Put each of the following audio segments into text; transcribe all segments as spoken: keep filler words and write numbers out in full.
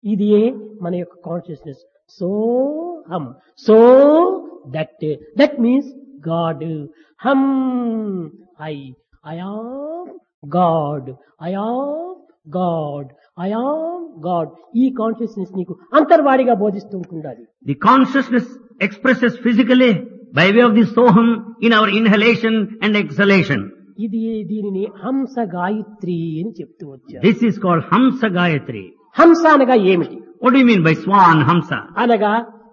ఇదియే మన యొక్క consciousness. So hum, so that, that means God. Hum I, I am God, I am God, I am God. ఈ consciousness నీకు అంతర్వాడిగా బోధిస్తూ ఉంటుండాలి. The consciousness expresses physically by way of the soham in our inhalation and exhalation. ఇది దీనిని హంస గాయత్రి అని చెప్తూ వచ్చారు. This is called Hamsa Gayatri. హంస అనగా ఏమిటి? What do you mean by Swan Hamsa? అనగా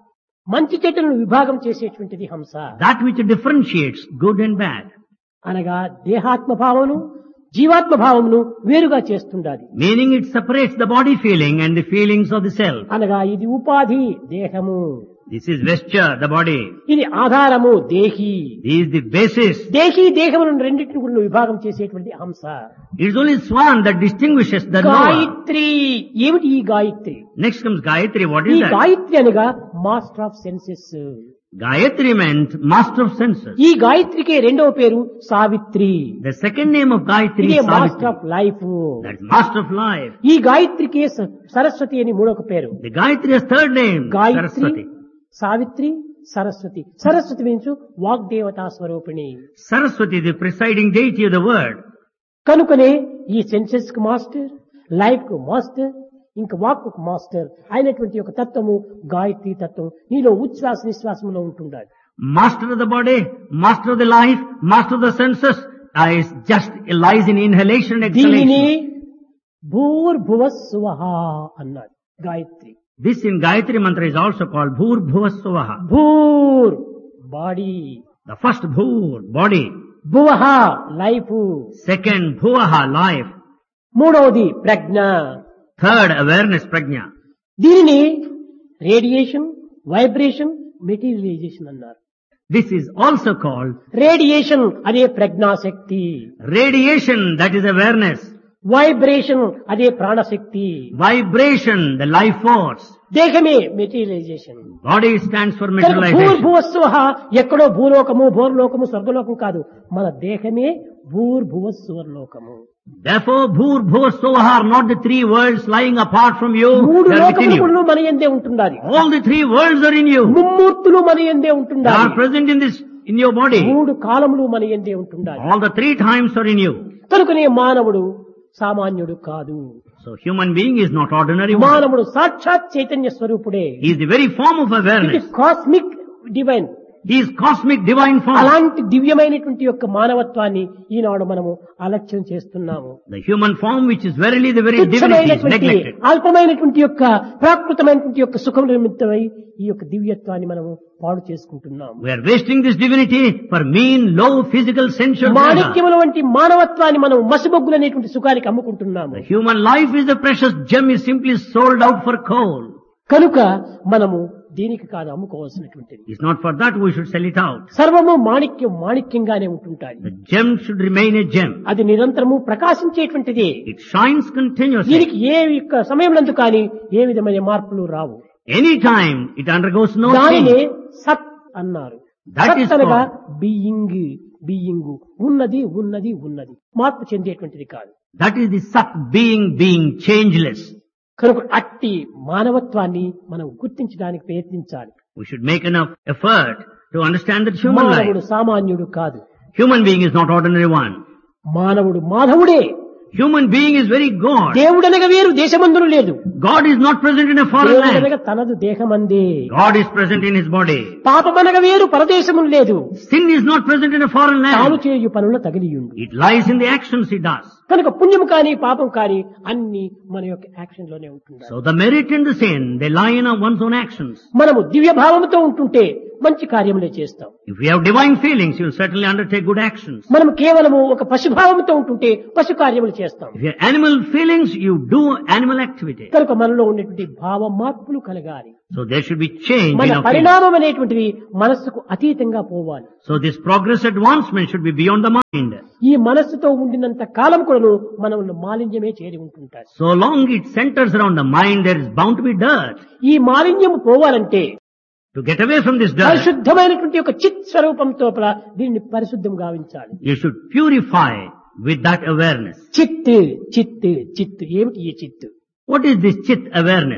మంచి చెట్టును విభాగం చేసేటువంటిది హంస. That which differentiates good and bad. అనగా దేహాత్మ భావమును జీవాత్మ భావమును వేరుగా చేస్తుండాలి. Meaning it separates the body feeling and the feelings of the self. అనగా ఇది ఉపాధి దేహము, This is vesture, the body. ఇది ఆధారము దేహి. This is the basis. దేహి దేహములను రెండింటిని కూడా విభాగం చేసేటువంటి హంస. It is only Swan that distinguishes the knower. Gayatri ఏమిటి? ఈ Gayatri, Next comes Gayatri. What ఈ is that? గాయత్రి అనగా master of senses. Gayatri meant master of senses. ఈ గాయత్రికి రెండవ పేరు Savitri. The second name of Gayatri ఇదే is master Savitri. Of life. That is master of life. ఈ గాయత్రికి స- సరస్వతి అని మూడొక పేరు. The Gayatri is third name, Gayatri, Saraswati. Savitri, Saraswati. Saraswati means వాగ్దేవతా స్వరూపిణి. Saraswati, the presiding deity of the word. కనుకనే ఈ సెన్సెస్ కు మాస్టర్, లైఫ్ కు మాస్టర్, ఇంకా వాక్ కు మాస్టర్ అయినటువంటి ఒక తత్వము గాయత్రి తత్వం నీలో ఉచ్ఛ్వాస నిశ్వాసంలో ఉంటుండాలి. Master of the body, master of the life, master of the senses, uh, is just lies in inhalation and దీనిని exhalation. భూర్భువ స్వహ అన్నాడు Gayatri. This in Gayatri mantra is also called Bhur Bhuvasvaha. భూర్ body, The first Bhur, body. భువహ life, Second Bhuvaha, life. మూడవది ప్రజ్ఞ. Third, awareness, prajna. దీనిని radiation, vibration, materialisation అన్నారు. This is also called radiation అదే ప్రజ్ఞాశక్తి, radiation, that is awareness. Vibration అదే ప్రాణశక్తి, Vibration, the life force. దేహమే materialisation. Body stands for భూర్ materialization. భువస్సువ ఎక్కడో భూలోకము, భూర్లోకము, స్వర్గలోకము కాదు, మన దేహమే భూర్ భువస్సువర్లోకము. Therefore, Bhur Bhuvasvaha are not the three worlds lying apart from you, మూడు they are within you. లోకములు మన యందే ఉంటుండాలి. All the three worlds are in you. ముమ్మూర్తులు మన యందే They ఉంటుండాలి. are present in this, in your body. మూడు కాలములు మన యందే ఉంటుండాలి. All the three times are in you. కనుకనే మానవుడు సామాన్యుడు కాదు. So human being is not ordinary one. మానవుడు సాక్షాత్ చైతన్య స్వరూపుడే. He is the very form of ఇది awareness. Cosmic divine. He is cosmic divine form. అలాంటి దివ్యమైనటువంటి యొక్క మానవత్వాన్ని ఈనాడు మనము అలక్ష్యం చేస్తున్నాము. The human form which is verily the very divinity is తుచ్చమైనటువంటి neglected. అల్పమైనటువంటి యొక్క ప్రాకృతమైనటువంటి యొక్క సుఖం నిమిత్తమై ఈ యొక్క దివ్యత్వాన్ని మనము పాడు చేసుకుంటున్నాము. We are wasting this divinity for mean, low, physical, sensual pleasure. మాణిక్యముల వంటి మానవత్వాన్ని మనం మసిబొగ్గులనేటువంటి సుఖానికి అమ్ముకుంటున్నాము. The human life is a precious gem is simply sold out for coal. కనుక మనము దీనికి కాదు అమ్ముకోవాల్సినటువంటిది. It's not for that we should sell it out. సర్వము మాణిక్యం మాణిక్యంగానే ఉంటుంటాయి. The gem should remain a gem. అది నిరంతరము ప్రకాశించేటువంటిది. It shines continuously. దీనికి ఏ యొక్క సమయంలో కానీ ఏ విధమైన మార్పులు రావు. Anytime it undergoes no దానినే change. సత్ అన్నారు. That సత్ is అనగా called- బీయింగ్, బీయింగ్ ఉన్నది ఉన్నది ఉన్నది మార్పు చెందేటువంటిది కాదు. That is the Sat being, being changeless. కనుక అట్టి మానవత్వాన్ని మనం గుర్తించడానికి ప్రయత్నించాలి. We should make enough effort to understand that human మానవుడు life, సామాన్యుడు కాదు. human being is not ordinary one. మానవుడు మాధవుడే. Human being is very God. దేవుడనగా వేరు దేశమందును లేదు. God is not present in a foreign land. దేవుడనగా తనదు దేహమందే. God is present in his body. పాపమనగా వేరు పరదేశమును లేదు. Sin is not present in a foreign తాను land. చేయు పనుల తగిలియుండు. It lies in the actions he does. కనుక పుణ్యం కానీ పాపం కానీ అన్ని మన యొక్క యాక్షన్ లోనే ఉంటుంది. So the merit and the sin, they lie in our one's own actions. మనము దివ్య భావంతో ఉంటుంటే మంచి కార్యములే చేస్తాం. If we have divine feelings, you will certainly undertake good actions. మనం కేవలము ఒక పశుభావంతో ఉంటుంటే పశు కార్యములు చేస్తాం. If you have animal feelings, you do animal activity. కనుక మనలో ఉన్నటువంటి భావ మార్పులు కలగాలి. So there should be change మన in our feelings. పరిణామం అనేటువంటివి మనస్సుకు అతీతంగా పోవాలి. So this progress advancement should be beyond the mind. ఈ మనస్సుతో ఉండినంత కాలం కూడాను మనల్ని మాలిన్యమే చేరి ఉంటుంటారు. So long it centers around the mind, there is bound to be dirt. ఈ మాలిన్యం పోవాలంటే To get away from this dirt, పరిశుద్ధమైనటువంటి ఒక చిత్ స్వరూపంతో దీన్ని పరిశుద్ధం గావించాలి. you should purify with that awareness. చిత్ చిత్ చిత్ ఏమిటి ఈ చిత్? What is this chit awareness?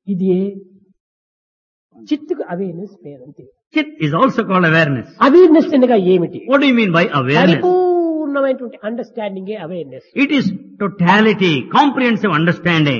ఇది చిత్తుకు అవేర్నెస్ పేరు అంతే. Chit is also called awareness. Awareness అనగా ఏమిటి? What do you mean by awareness? పరిపూర్ణమైనటువంటి understanding awareness. It is totality, comprehensive understanding.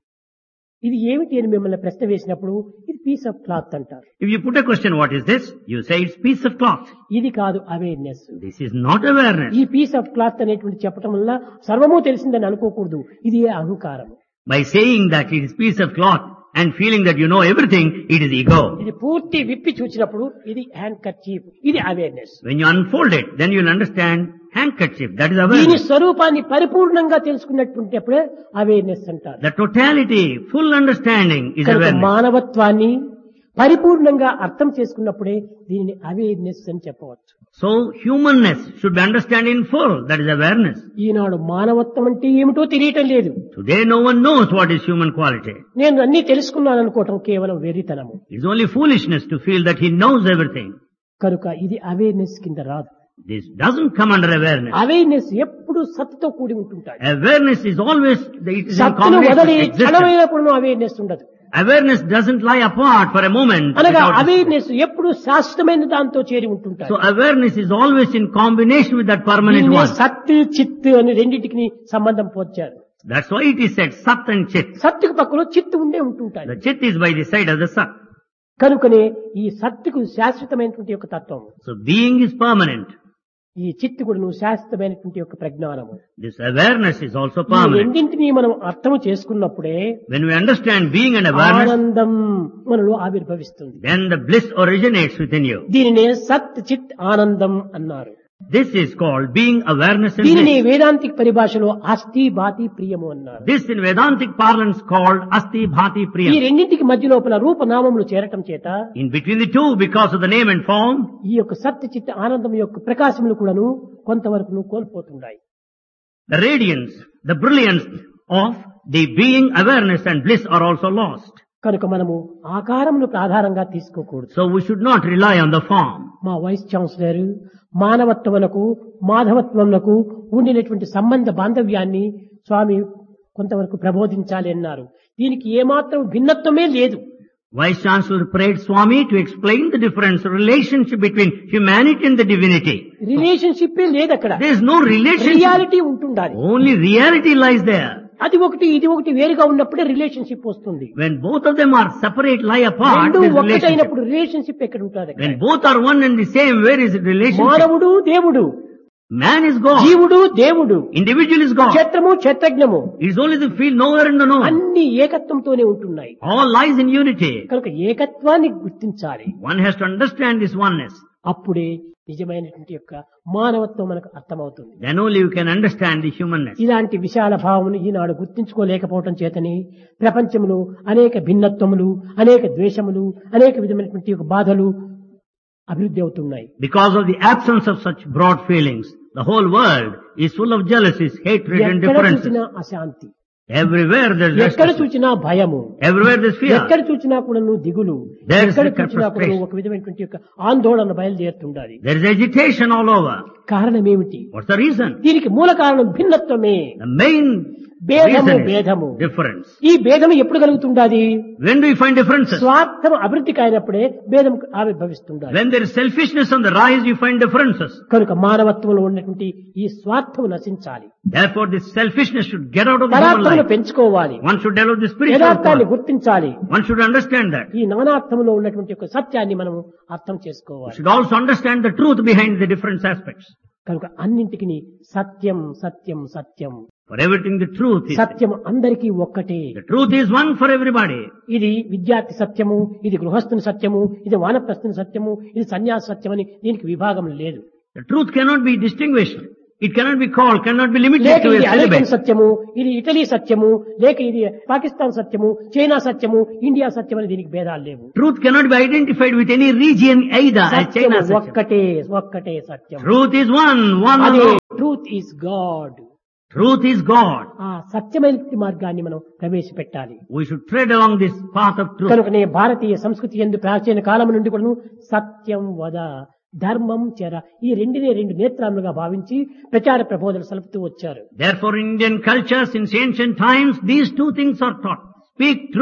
ఇది ఏమిటి అని మిమ్మల్ని ప్రశ్న వేసినప్పుడు ఇది పీస్ ఆఫ్ క్లాత్ అంటారు. If you put a question, what is this? You say it's piece of cloth. ఇది కాదు awareness. This is not awareness. ఈ పీస్ ఆఫ్ క్లాత్ అనేటువంటి చెప్పడం వల్ల సర్వము తెలిసిందని అనుకోకూడదు. ఇది అహంకారం. By saying that it is piece of cloth and feeling that you know everything, it is ego. ఇది పూర్తి విప్పి చూసినప్పుడు ఇది హ్యాండ్ కర్చీఫ్, ఇది awareness. When you unfold it, then you'll understand handkerchief. That is దీని awareness. స్వరూపాన్ని పరిపూర్ణంగా తెలుసుకున్నటువంటిప్పుడే awareness అంటారు. The totality, full understanding is కనుక awareness. మానవత్వాన్ని పరిపూర్ణంగా అర్థం చేసుకున్నప్పుడే దీనిని అవేర్నెస్ అని చెప్పవచ్చు. So humanness should be understood in full. That is awareness. ఈనాడు మానవత్వం అంటే ఏమిటో తెలియటం లేదు. Today no one knows what is human quality. నేను అన్ని తెలుసుకున్నాను అనుకోవటం కేవలం వెర్రితనము. It's only foolishness to feel that he knows everything. కనుక ఇది అవేర్నెస్ కింద రాదు. This doesn't come under awareness. Awareness ఎప్పుడు సత్తుతో కూడి ఉంటుంటాడు. Awareness is always, it is in సత్తును combination వదలి with existence. క్షణమైనప్పుడు అవేర్నెస్ ఉండదు. Awareness doesn't lie apart for a moment. అనగా without- awareness ఎప్పుడు శాశ్వతమైన దాంతో చేరి ఉంటుంటాడు. So awareness is always in combination with that permanent దీనినే one. సత్తు చిత్తు అని రెండింటికి సంబంధం పోర్చారు. That's why it is said Sat and Chit. సత్తుకు పక్కలో చిత్తు ఉండే ఉంటుంటాడు. The Chit is by the side of the Sat. కనుకనే ఈ సత్తుకు శాశ్వతమైనటువంటి యొక్క తత్వం, So being is permanent. ఈ చిత్తు కూడా నువ్వు శాశ్వతమైనటువంటి యొక్క ప్రజ్ఞానము. This awareness is also ఈ permanent. రెండింటినీ మనం అర్థం చేసుకున్నప్పుడే When we understand being and awareness, ఆనందం మనలో ఆవిర్భవిస్తుంది. then the bliss originates within you. దీనినే సత్ చిత్ ఆనందం అన్నారు. This is called being awareness and దీనిని bliss. వేదాంతిక పరిభాషలో అస్థి బాతి ప్రియము అన్నారు. This in Vedantic parlance called Asti Bhati ఈ Priyam. రెండింటికి మధ్య లోపల రూపనామములు చేరటం చేత In between the two, because of the name and form, ఈ యొక్క సత్ చిత్ ఆనందం యొక్క ప్రకాశములు కూడాను కొంతవరకు కోల్పోతున్నాయి. the radiance, the brilliance of the being awareness and bliss are also lost. కనుక మనము ఆకారములకు ఆధారంగా తీసుకోకూడదు. So we should not rely on the form. మా వైస్ ఛాన్సలర్ మానవత్వమునకు మాధవత్వమునకు ఉండినటువంటి సంబంధ బాంధవ్యాన్ని స్వామి కొంతవరకు ప్రబోధించాలి అన్నారు. దీనికి ఏమాత్రం భిన్నత్వమే లేదు. Vice Chancellor prayed Swami to explain the difference, relationship between humanity and the divinity. Relationship లేదు అక్కడ. There is no relationship. Reality ఉంటుండాలి. Only reality lies there. అది ఒకటి ఇది ఒకటి వేరుగా ఉన్నప్పుడే రిలేషన్షిప్ వస్తుంది. When both of them are separate, lie apart, రెండు there is relationship. ఒక్కటైనప్పుడు రిలేషన్షిప్ ఎక్కడ ఉంటుంది? When both are one and the same, where is the relationship? మానవుడు దేవుడు, Man is God. జీవుడు దేవుడు, Individual is God. క్షేత్రము క్షేత్రజ్ఞము It is only the field, nowhere in the known. అన్ని ఏకత్వంతోనే ఉంటున్నాయి. All lies in unity. కనుక ఏకత్వాన్ని గుర్తించాలి. One has to understand this oneness. అప్పుడే నిజమైనటువంటి యొక్క మానవత్వం మనకు అర్థమవుతుంది. Then only you can understand the humanness. ఇలాంటి విశాల భావమును ఈనాడు గుర్తించుకోలేకపోవటం చేతని ప్రపంచంలో అనేక భిన్నత్వములు, అనేక ద్వేషములు, అనేక విధమైనటువంటి యొక్క బాధలు అభివృద్ధి అవుతున్నాయి. Because of the absence of such broad feelings, the whole world is full of jealousies, hatred and ఎక్కడ differences. చూసినా అశాంతి, Everywhere there is ఎక్కడ restlessness. చూసినా భయము, Everywhere there is fear. ఎక్కడ చూసినా కూడా నువ్వు దిగులు, There is ఎక్కడ a చూసినా కూడా frustration. ఒక విధమైనటువంటి యొక్క ఆందోళన బయలుదేరుతుండాలి. There is agitation all over. కారణం ఏమిటి? What's the reason? దీనికి మూల కారణం భిన్నత్వమే. The main భేదము reason భేదము. is difference. ఈ భేదం ఎప్పుడు కలుగుతుండాది? When do we find differences? స్వార్థం అభివృద్ధి కాయినప్పుడే భేదం ఆవిర్భవిస్తుండాలి. When there is selfishness on the rise, you find differences. కనుక మానవత్వంలో ఉన్నటువంటి ఈ స్వార్థం నశించాలి. Therefore, this selfishness should get out of the human పరాత్మను life. పెంచుకోవాలి. One should develop the spiritual యథార్థాన్ని power. గుర్తించాలి. One should understand that. ఈ నానార్థంలో ఉన్నటువంటి ఒక సత్యాన్ని మనం అర్థం We చేసుకోవాలి. should also understand the truth behind the different aspects. కనుక అన్నింటికి సత్యం సత్యం సత్యం. For everything, the truth is. సత్యం అందరికీ ఒక్కటే. The truth is one for everybody. ఇది విద్యార్థి సత్యము, ఇది గృహస్థుని సత్యము, ఇది వానప్రస్థుని సత్యము, ఇది సన్యాస సత్యం అని దీనికి విభాగం లేదు. The truth cannot be distinguished. It cannot be called, cannot be limited లేక to ఇది a అమెరికన్ syllabus. సత్యము, ఇది ఇటలీ సత్యము, లేక ఇది పాకిస్తాన్ సత్యము, చైనా సత్యము, ఇండియా సత్యం అని దీనికి భేదాలు లేవు. Truth cannot be identified with any region either as సత్యము China Satyam. ఒక్కటే ఒక్కటే సత్యం. Truth is one, one అదే alone. Truth is God. Truth is God. ఆ సత్యమైన మార్గాన్ని మనం ప్రవేశపెట్టాలి. We should tread along this path of truth. కనుకనే భారతీయ సంస్కృతి యందు ప్రాచీన కాలం నుండి కూడాను సత్యం వద, ధర్మం చెర, ఈ రెండినే రెండు నేత్రాలుగా భావించి ప్రచార ప్రబోధనలు సలుపుతూ వచ్చారు. Therefore, in Indian culture since ancient times, these two things are taught. Speak truth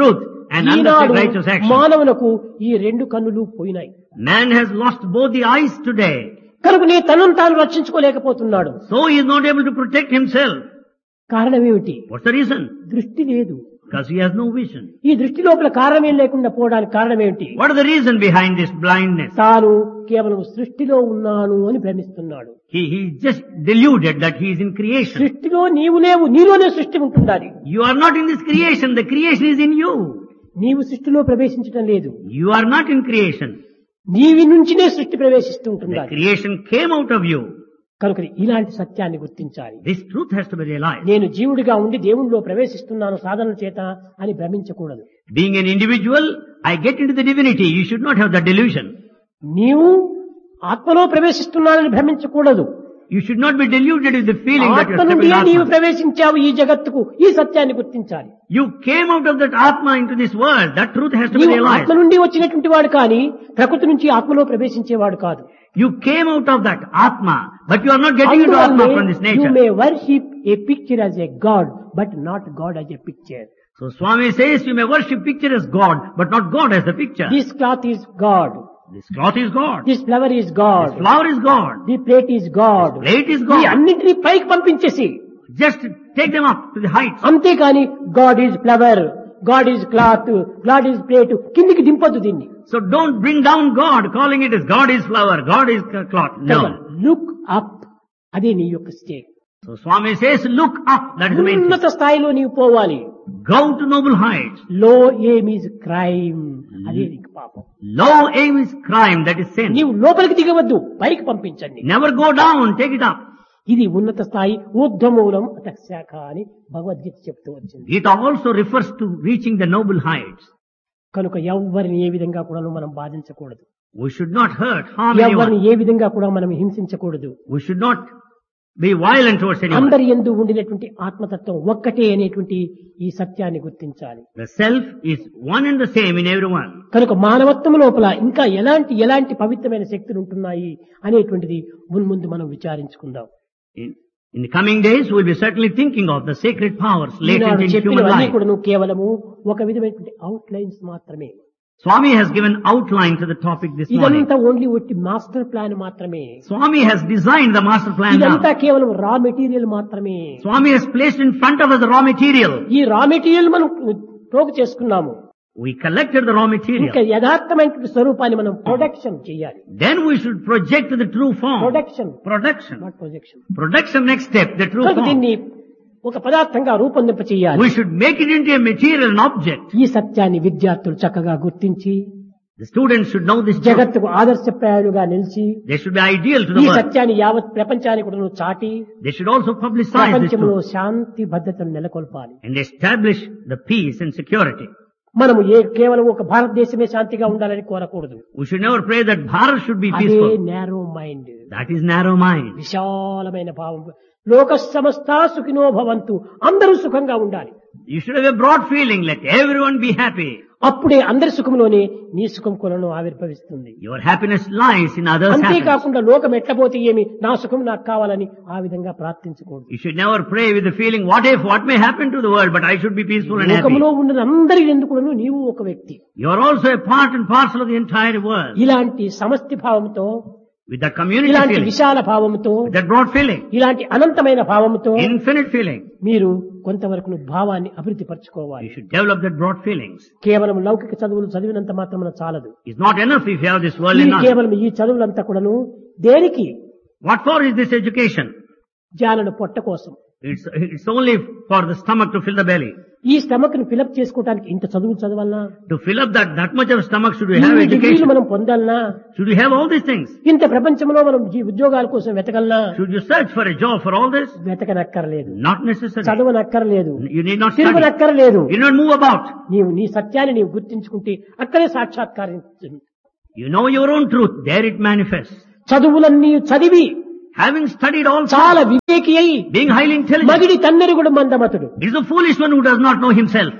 and Eenadu undertake righteous action. మానవులకు ఈ రెండు కన్నులు పోయినాయి. Man has lost both the eyes today. కనుక నీ తనను తాను రక్షించుకోలేకపోతున్నాడు. So he is not able to protect himself. కారణం ఏమిటి? What's the reason? దృష్టి లేదు. Because he has no vision. ఈ దృష్టి లోపల కారణమేం లేకుండా పోవడానికి కారణం ఏమిటి? What is the reason behind this blindness? తాను కేవలం సృష్టిలో ఉన్నాను అని భ్రమిస్తున్నాడు. He, he is just deluded that he is in creation. సృష్టిలో నీవు లేవు, నీలోనే సృష్టి ఉంటుండాలి. You are not in this creation. The creation is in you. నీవు సృష్టిలో ప్రవేశించడం లేదు. You are not in creation. నీవి నుంచినే సృష్టి ప్రవేశిస్తూ The ఉంటుండాలి. creation came out of you. కనుక ఇలాంటి సత్యాన్ని గుర్తించాలి. This truth has to be realized. నేను జీవుడిగా ఉండి దేవునిలో ప్రవేశిస్తున్నాను సాధనల చేత అని భ్రమించకూడదు. Being an individual, I get into the divinity. You should not have that delusion. నీవు ఆత్మలో ప్రవేశిస్తున్నానని భ్రమించకూడదు. You should not be deluded with the feeling that you ఆత్మ are నుండి stepping నీవు Atma. ప్రవేశించావు ఈ జగత్తుకు, ఈ సత్యాన్ని గుర్తించాలి. You came out of that Atma into this world. That truth has to be నీవు realized. ఆత్మ నుండి వచ్చినటువంటి వాడు కానీ ప్రకృతి నుంచి ఆత్మలో ప్రవేశించేవాడు కాదు. You came out of that Atma, but you are not getting into Atma from this You nature. may worship a picture as a god, but not God as a picture. So Swami says you may worship picture as God, but not God as the picture. This cloth is God. This cloth is God. This flower is God. This flower is God. The plate is God. This plate is ఈ God. అన్నింటినీ పైకి పంపించేసి Just take them up to the heights. అంతేకాని God is flower, God is cloth, God is plate కిందికి దింపొద్దు దీన్ని. So don't bring down God, calling it as God is flower, God is cloth. No. Look up, అదే నీ యొక్క state. So Swami says, look up. That is the main thing. ఉన్నత స్థాయిలో నీవు పోవాలి. Go to noble heights. లో aim is crime, అదే నీకు పాపం. Low aim is crime. That is sin. నీవు లోపలికి దిగవద్దు, పైకి పంపించండి. Never go down. Take it up. ఇది ఉన్నత స్థాయి, ఊర్ధ్వమూలం అతశాఖ అని భగవద్గీత చెప్తూ వచ్చింది. It also refers to reaching the noble heights. కనుక ఎవరిని ఏ విధంగా కూడా మనం బాధించకూడదు. We should not hurt, harm ఎవరిని anyone. ఏ విధంగా కూడా మనం హింసించకూడదు. We should not be violent towards anyone. అందరి యందు ఉండినటువంటి ఆత్మతత్వం ఒక్కటే అనేటువంటి ఈ సత్యాన్ని గుర్తించాలి. The self is one and the same in everyone. కనుక మానవత్వం లోపల ఇంకా ఎలాంటి ఎలాంటి పవిత్రమైన శక్తులు ఉంటున్నాయి అనేటువంటిది మున్ముందు మనం విచారించుకుందాం. In, in the coming days, we will be certainly thinking of the sacred powers latent Eenadu in human చెప్పినవన్నీ life. కూడా కేవలము ఒక విధమైనటువంటి అవుట్ లైన్స్ మాత్రమే. Swami has given outline to the topic this morning. ఇదంతా ఓన్లీ ఒట్టి master plan మాత్రమే. Swami has designed the master plan ఇదంతా now. కేవలం రా మెటీరియల్ మాత్రమే. Swami has placed in front of us the raw material. ఈ raw material మనం పోగు చేసుకున్నాము. We collected the raw ఇంకా material. యథార్థమైనటువంటి స్వరూపాన్ని మనం ప్రొడక్షన్ చేయాలి. Then we should project the true form. Production, Production. Not projection. Production next step, the true కనుక form. దీన్ని ఒక పదార్థంగా రూపొందింప చేయాలి. We should make it into a material, an object. ఈ సత్యాన్ని విద్యార్థులు చక్కగా గుర్తించి The students should know this truth. జగత్తుకు ఆదర్శప్రాయాలుగా నిలిచి They should be ideal to ఈ the world. సత్యాన్ని యావత్ ప్రపంచానికి కూడా చాటి They should also publicize this ప్రపంచంలో truth శాంతి భద్రతను నెలకొల్పాలి. and establish the peace and security. మనము ఏ కేవలం ఒక భారతదేశమే శాంతిగా ఉండాలని కోరకూడదు. We should never pray that Bharat should be అదే peaceful. Narrow mind, That is narrow mind. విశాలమైన భావం. లోక సమస్తా సుఖినో భవంతు, అందరూ సుఖంగా ఉండాలి. You should have a broad feeling, let everyone be happy. అప్పుడే అందరి సుఖంలోనే నీ సుఖం కొలను ఆవిర్భవిస్తుంది. Your happiness lies in others' happiness. అంతేకాకుండా లోకం ఎట్లపోతే ఏమి, నా సుఖం నాకు కావాలని ఆ విధంగా ప్రార్థించకూడదు. You should never pray with the feeling, what if, what may happen to the world, but I should be peaceful and happy. లోకంలో ఉన్న అందరి ఎందుకు నీవు ఒక వ్యక్తి. You are also a part and parcel of the entire world. ఇలాంటి సమష్టి భావంతో, With that community ఇలాంటి feeling, విశాల భావంతో, with that broad feeling, ఇలాంటి అనంతమైన భావంతో infinite feeling, మీరు కొంతవరకు భావాన్ని అభివృద్ధి పరచుకోవాలి. you should develop that broad feelings. కేవలం లౌకిక చదువులు చదివినంత మాత్రమే చాలదు. It's not enough if you have this ఈ worldly knowledge. కేవలం ఈ చదువులంతా కూడాను దేనికి? What for is this education? జానుల పొట్ట కోసం. It's, it's only for the stomach to fill the belly. ఈ స్టమక్ ను ఫిలప్ చేసుకోవడానికి ఇంత చదువు చదవాలనా? To fill up that, that much of stomach should we have ఇన్ని డిగ్రీలు education? మనం పొందాలనా? Should we have all these things? ఇంత ప్రపంచంలో మనం జీ- ఉద్యోగాల కోసం వెతకలనా? Should you search for a job for all this? వెతకనక్కర్లేదు. Not necessary. చదవనక్కర్లేదు. You need not study. తిరుగునక్కర్లేదు. You need not move about. నీవు నీ సత్యాన్ని నీవు గుర్తించుకుంటే అక్కడే సాక్షాత్కారం. You know your own truth. There it manifests. చదువులన్నీ చదివి Having studied all, చాలా వివేకి అయి being highly intelligent, మగిడి తన్నెరుగుడు మందమతుడు. is a foolish one who does not know himself.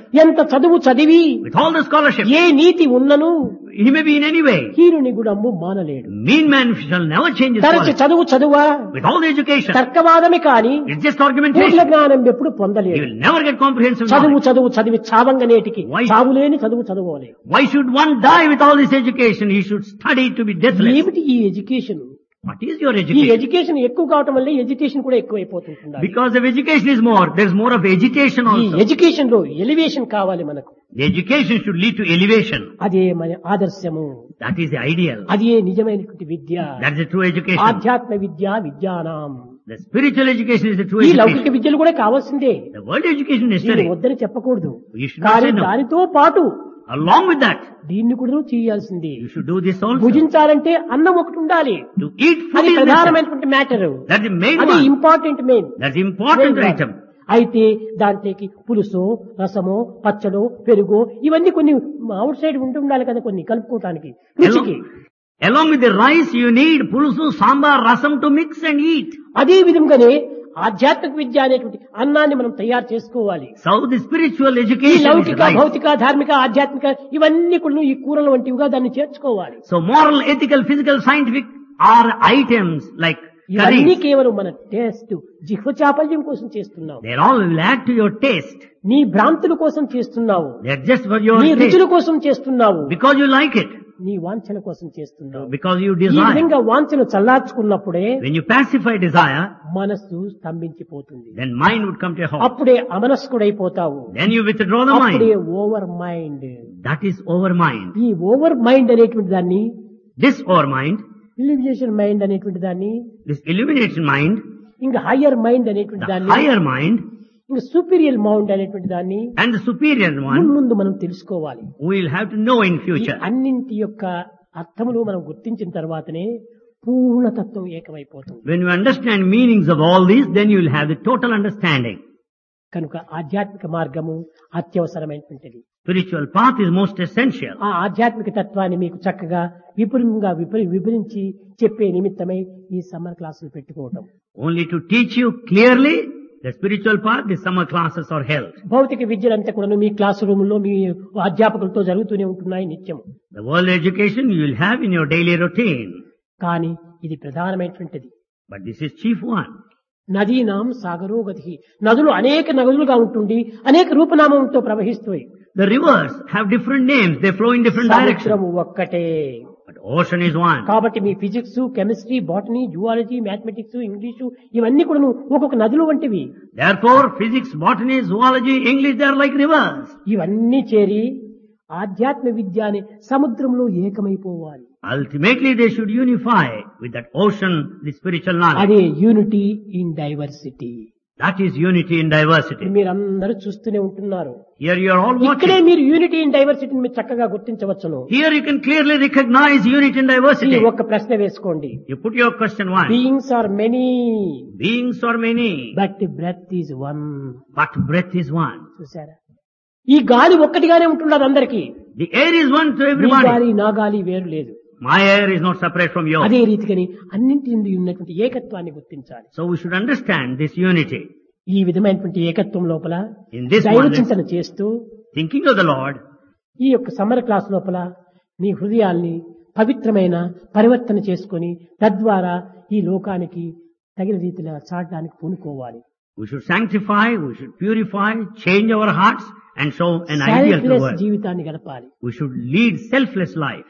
ఎంత చదువు చదివి with all the scholarship, ఏ నీతి ఉన్నను he may be in any way. హీనుని గుణము మానలేడు. Mean man shall never change his తరచి quality. చదువు చదువా With all the education, తర్కవాదమే కాని it's just Purna argumentation. జ్ఞానం ఎప్పుడు He పొందలేడు. will never get comprehensive చదువు knowledge. చదువు చదివి చావంగనేటికి Why? చావులేని చదువు చదువుకోలేదు. Why should one die with all this education? He should study to be deathless. ఏమిటి ఈ ఎడ్యుకేషన్? What is your ఈ education? ఎడ్యుకేషన్ ఎక్కువ కావటం వల్ల ఎడ్యుకేషన్ కూడా ఎక్కువైపోతుంటుంది. Because if education is more, there's more of agitation ఈ also. ఎడ్యుకేషన్ లో elevation కావాలి మనకు. The education should lead to elevation. అదే మన ఆదర్శము, That is the ideal. అదే నిజమైనటువంటి విద్య. That's the true education. ఆధ్యాత్మ Vidya విద్యానాం. The spiritual education is the true ఈ లౌకిక education. విద్యలు కూడా కావాల్సిందే, The world education is దీన్ని necessary. వద్దని చెప్పకూడదు. You should not కానీ say no. దానితో పాటు Along with that, దీన్ని కూడా చేయాల్సిందే. you should do this also. భుజించాలంటే అన్నం ఒకటి ఉండాలి. To eat food అది is necessary. ప్రధానమైనటువంటి మ్యాటర్, That's the main అది one. Important main. That's the important item. అయితే దాంట్లోకి పులుసు, రసమో, పచ్చడో, పెరుగో ఇవన్నీ కొన్ని అవుట్ సైడ్ ఉంటూ ఉండాలి కదా, కొన్ని కలుపుకోవటానికి రుచికి. Along, along with the rice, you need pulusu, sambar, rasam to mix and eat. అదే విధంగానే ఆధ్యాత్మిక విద్య అనేటువంటి అన్నాన్ని మనం తయారు చేసుకోవాలి. So the spiritual ఈ education is లౌకిక, rice. భౌతిక, ధార్మిక, ఆధ్యాత్మిక ఇవన్నీ కూడా ఈ కూరల వంటివిగా దాన్ని చేర్చుకోవాలి. So moral, ethical, physical, scientific are items like ఇవన్నీ curries. కేవలం మన టేస్ట్, జిహ్వ చాపల్యం కోసం చేస్తున్నావు. They all will add to your taste. నీ భ్రాంతుల కోసం చేస్తున్నావు, They're just for your నీ taste. రుచుల కోసం చేస్తున్నావు, Because you like it. నీ వాంఛల కోసం చేస్తున్నావు. Because you ఈ desire. విధంగా వాంఛను చల్లార్చుకున్నప్పుడే When you pacify desire, మనస్సు స్తంభించిపోతుంది. then mind would come to a halt. అప్పుడే అమనస్కుడైపోతావు. Then you withdraw the అప్పుడే mind. Over mind. That is over mind. ఈ ఓవర్ మైండ్ అనేటువంటి దాన్ని, This over mind, illumination mind అనేటువంటి దాన్ని, this illumination mind, ఇంకా higher mind అనేటువంటి the దాన్ని, higher mind, ఇంకా సూపీరియర్ మైండ్ అనేటువంటి దాన్ని and the superior ముందు one, ముందు మనం తెలుసుకోవాలి. we'll have to know in ఈ future. అన్నింటి యొక్క అర్థములు మనం గుర్తించిన తర్వాతనే పూర్ణతత్వం ఏకమైపోతుంది. When you understand meanings of all these, then you will have the total understanding. కనుక ఆధ్యాత్మిక మార్గము అత్యవసరమైనటువంటిది. Spiritual path is most essential. ఆ ఆధ్యాత్మిక తత్వాన్ని మీకు చక్కగా విపులంగా విపరి వివరించి చెప్పే నిమిత్తమై ఈ సమ్మర్ క్లాసులు పెట్టుకోవటం. Only to teach you clearly the spiritual path, the summer classes are held. భౌతిక విద్యలంతా కూడా మీ క్లాస్ రూమ్ లో మీ అధ్యాపకులతో జరుగుతూనే ఉంటున్నాయి నిత్యం. The world education you will have in your daily routine. కానీ ఇది ప్రధానమైనటువంటిది. But this is chief one. నదీనాం సాగరో గతి. నదులు అనేక నదులుగా ఉంటుండి అనేక రూపనామంతో ప్రవహిస్తాయి. The rivers have different names. They flow in different directions. సముద్రము ఒక్కటే. But ocean is one. కాబట్టి మీ physics, chemistry, botany, zoology, mathematics, English ఇవన్నీ కూడా ఒక్కొక్క నదులు వంటివి. Therefore, physics, botany, zoology, English, they are like rivers. ఇవన్నీ చేరి ఆధ్యాత్మ విద్య అనే సముద్రంలో ఏకమైపోవాలి. Ultimately, they should unify with that ocean, the spiritual knowledge. అదే unity in diversity. That is unity in diversity. మీరందరూ చూస్తూనే ఉంటున్నారు. Here you are all ఇక్కడే watching. మీరు యూనిటీ ఇన్ డైవర్సిటీని మీరు చక్కగా గుర్తించవచ్చును. Here you can clearly recognize unity in ఈ diversity. ఒక్క ప్రశ్న వేసుకోండి. You put your question one. Beings are many Beings are many, but breath is one. but breath is one. చూసారా, ఈ గాలి ఒక్కటిగానే ఉంటున్నది అందరికీ. The air is one to me everybody. గాలి నా గాలి వేరు లేదు. My air is not separate from yours. అదే రీతిగాని అన్నింటి యందు ఉన్నటువంటి ఏకత్వాన్ని గుర్తించాలి. So we should understand this unity. ఈ విధమైనటువంటి ఏకత్వం లోపల In this దైవ oneness, చింతన చేస్తూ thinking of the Lord, ఈ యొక్క సమ్మర్ క్లాస్ లోపల నీ హృదయాల్ని పవిత్రమైన పరివర్తన చేసుకొని తద్వారా ఈ లోకానికి తగిన రీతిలో చాటడానికి పూనుకోవాలి. we should sanctify, we should purify, change our hearts and show an ideal to the selfless world. జీవితాన్ని గడపాలి. We should lead selfless life.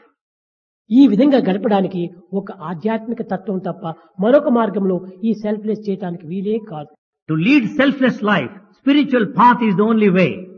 ఈ విధంగా గడపడానికి ఒక ఆధ్యాత్మిక తత్వం తప్ప మరొక మార్గంలో ఈ సెల్ఫ్లెస్ చేయడానికి వీలే కాదు. To lead selfless life, spiritual path is the only way.